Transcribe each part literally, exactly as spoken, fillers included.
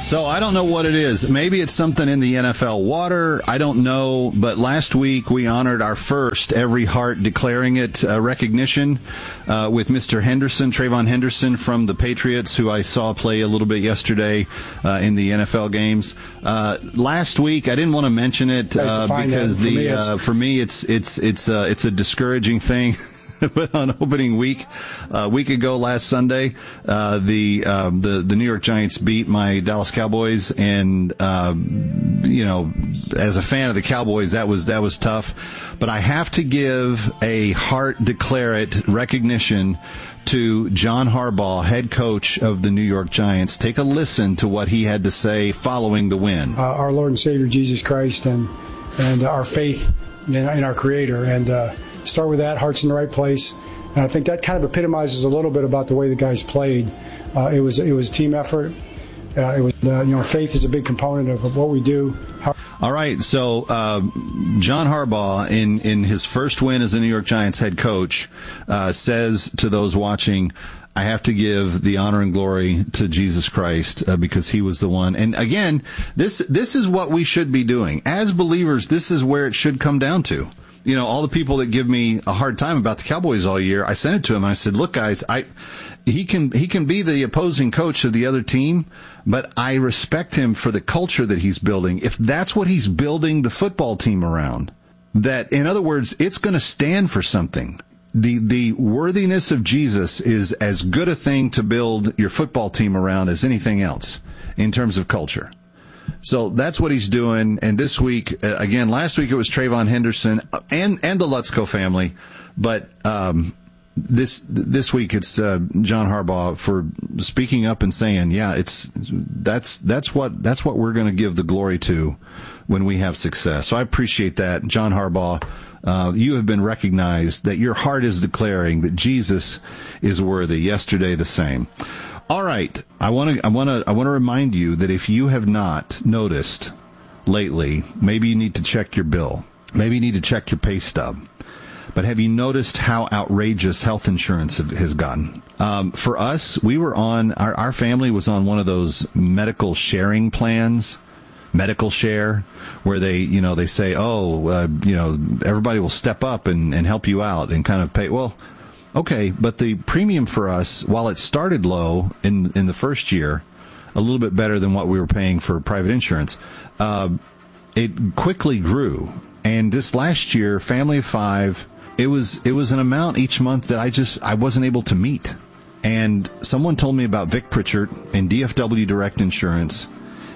So I don't know what it is. Maybe it's something in the N F L water. I don't know. But last week we honored our first Every Heart Declaring It uh, recognition uh, with Mister Henderson, Trayvon Henderson from the Patriots, who I saw play a little bit yesterday uh, in the N F L games. Uh, last week I didn't want to mention it uh, because the me, uh, for me it's it's it's uh, it's a discouraging thing. But on opening week, a uh, week ago last Sunday, uh, the, um, the, the New York Giants beat my Dallas Cowboys. And, uh, you know, as a fan of the Cowboys, that was, that was tough. But I have to give a heart declare it recognition to John Harbaugh, head coach of the New York Giants. Take a listen to what he had to say following the win. Uh, our Lord and Savior, Jesus Christ, and, and our faith in, in our Creator. And, uh, start with that, heart's in the right place. And I think that kind of epitomizes a little bit about the way the guys played. Uh, it was it was a team effort. Uh, it was uh, you know, faith is a big component of, of what we do. How- All right, so uh, John Harbaugh, in, in his first win as a New York Giants head coach, uh, says to those watching, I have to give the honor and glory to Jesus Christ uh, because he was the one. And again, this this is what we should be doing. As believers, this is where it should come down to. You know, all the people that give me a hard time about the Cowboys all year, I sent it to him. I said, look, guys, I, he can, he can be the opposing coach of the other team, but I respect him for the culture that he's building. If that's what he's building the football team around, that, in other words, it's going to stand for something. The, the worthiness of Jesus is as good a thing to build your football team around as anything else in terms of culture. So that's what he's doing. And this week, uh, again, last week it was Trayvon Henderson and, and the Lutzko family. But, um, this, this week it's, uh, John Harbaugh for speaking up and saying, yeah, it's, that's, that's what, that's what we're going to give the glory to when we have success. So I appreciate that. John Harbaugh, uh, you have been recognized that your heart is declaring that Jesus is worthy. Yesterday, the same. All right. I want to, I want to, I want to remind you that if you have not noticed lately, maybe you need to check your bill. Maybe you need to check your pay stub. But have you noticed how outrageous health insurance has gotten? Um, for us, we were on, our, our family was on one of those medical sharing plans, medical share, where they, you know, they say, oh, uh, you know, everybody will step up and, and help you out and kind of pay. Well, okay, but the premium for us, while it started low in in the first year, a little bit better than what we were paying for private insurance, uh, it quickly grew. And this last year, family of five, it was it was an amount each month that I just I wasn't able to meet. And someone told me about Vic Pritchard and D F W Direct Insurance,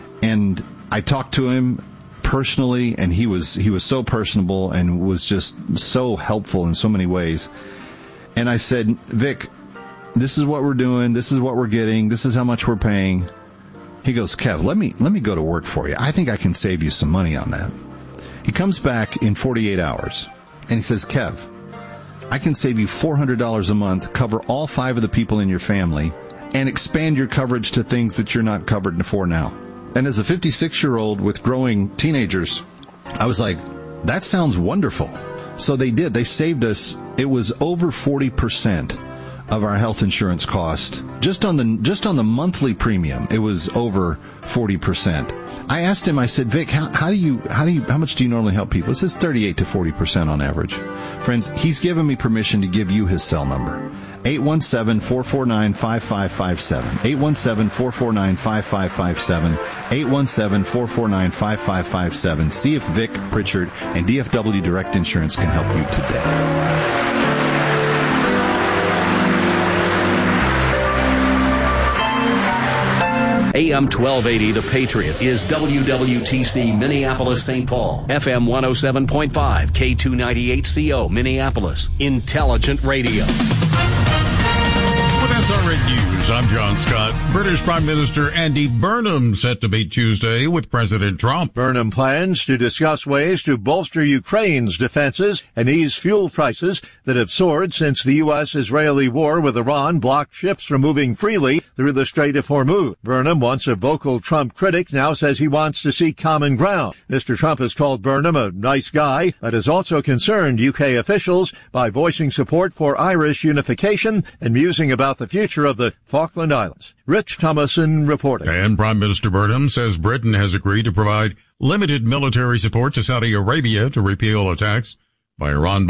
and I talked to him personally, and he was he was so personable and was just so helpful in so many ways. And I said, Vic, this is what we're doing. This is what we're getting. This is how much we're paying. He goes, Kev, let me let me go to work for you. I think I can save you some money on that. He comes back in forty-eight hours, and he says, Kev, I can save you four hundred dollars a month, cover all five of the people in your family, and expand your coverage to things that you're not covered for now. And as a fifty-six-year-old with growing teenagers, I was like, that sounds wonderful. So they did. They saved us. It was over forty percent of our health insurance cost. Just on the just on the monthly premium, it was over forty percent. I asked him, I said, Vic, how, how do you how do you how much do you normally help people? It says thirty-eight to forty percent on average. Friends, he's given me permission to give you his cell number. eight one seven, four four nine, five five five seven. eight one seven, four four nine, five five five seven. eight one seven, four four nine, five five five seven. See if Vic Pritchard and D F W Direct Insurance can help you today. A M twelve eighty, The Patriot, is W W T C Minneapolis, Saint Paul. F M one oh seven point five, K two ninety-eight C O, Minneapolis. Intelligent radio. With S R N News, I'm John Scott. British Prime Minister Andy Burnham set to meet Tuesday with President Trump. Burnham plans to discuss ways to bolster Ukraine's defenses and ease fuel prices that have soared since the U S-Israeli war with Iran blocked ships from moving freely through the Strait of Hormuz. Burnham, once a vocal Trump critic, now says he wants to seek common ground. Mister Trump has called Burnham a nice guy, but has also concerned U K officials by voicing support for Irish unification and musing about the future future of the Falkland Islands. Rich Thomason reporting. And Prime Minister Burnham says Britain has agreed to provide limited military support to Saudi Arabia to repeal attacks by Iran